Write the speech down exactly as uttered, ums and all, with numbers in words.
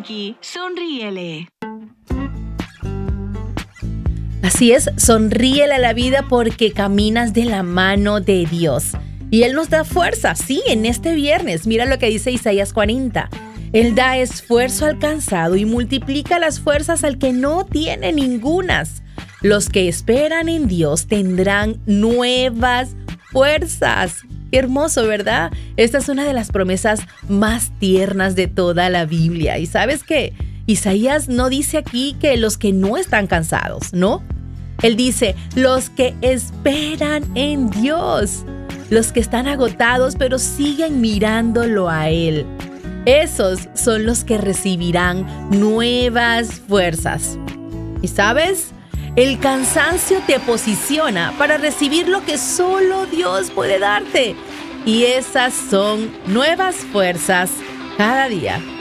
tranqui, sonríele. Así es, sonríele a la vida porque caminas de la mano de Dios. Y Él nos da fuerza, sí, en este viernes. Mira lo que dice Isaías cuarenta. Él da esfuerzo al cansado y multiplica las fuerzas al que no tiene ningunas. Los que esperan en Dios tendrán nuevas fuerzas. Qué hermoso, ¿verdad? Esta es una de las promesas más tiernas de toda la Biblia. ¿Y sabes qué? Isaías no dice aquí que los que no están cansados, ¿no? Él dice, los que esperan en Dios, los que están agotados pero siguen mirándolo a Él. Esos son los que recibirán nuevas fuerzas. ¿Y sabes? El cansancio te posiciona para recibir lo que solo Dios puede darte. Y esas son nuevas fuerzas cada día.